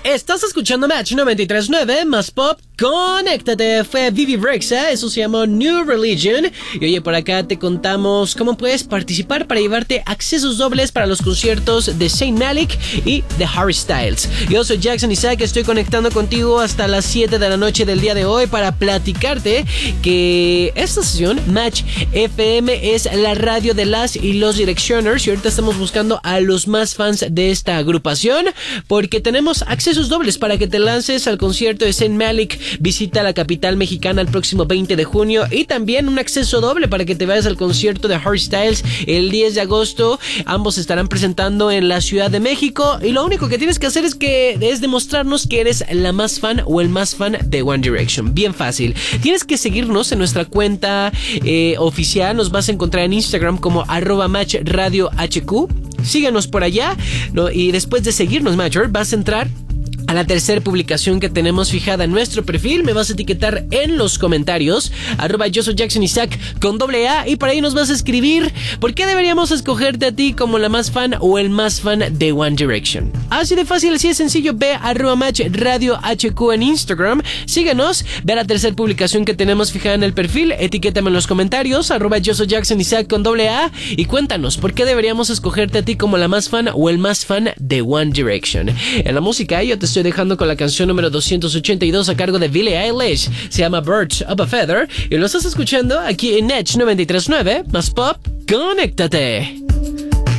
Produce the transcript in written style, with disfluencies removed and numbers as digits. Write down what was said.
Estás escuchando Match 93.9 más pop. Conéctate, fue Vivi Rexa, eso se llamó New Religion. Y oye, por acá te contamos cómo puedes participar para llevarte accesos dobles para los conciertos de Zayn Malik y de Harry Styles. Yo soy Jackson Isaac, estoy conectando contigo hasta las 7 de la noche del día de hoy para platicarte que esta sesión, Match FM, es la radio de las y los Directioners. Y ahorita estamos buscando a los más fans de esta agrupación porque tenemos accesos dobles para que te lances al concierto de Zayn Malik. Visita la capital mexicana el próximo 20 de junio y también un acceso doble para que te vayas al concierto de Harry Styles el 10 de agosto. Ambos estarán presentando en la Ciudad de México y lo único que tienes que hacer es demostrarnos que eres la más fan o el más fan de One Direction. Bien fácil. Tienes que seguirnos en nuestra cuenta oficial. Nos vas a encontrar en Instagram como @matchradiohq. Síguenos por allá, ¿no? Y después de seguirnos, Matcher, vas a entrar a la tercera publicación que tenemos fijada en nuestro perfil. Me vas a etiquetar en los comentarios @yo soy Jackson Isaac con AA y por ahí nos vas a escribir por qué deberíamos escogerte a ti como la más fan o el más fan de One Direction. Así de fácil, así de sencillo. Ve @matchradiohq en Instagram, síguenos, ve a la tercera publicación que tenemos fijada en el perfil, etiquétame en los comentarios @yo soy Jackson Isaac con AA y cuéntanos por qué deberíamos escogerte a ti como la más fan o el más fan de One Direction. En la música yo te estoy dejando con la canción número 282 a cargo de Billie Eilish. Se llama Birds of a Feather y lo estás escuchando aquí en Edge 93.9 más pop. Conéctate.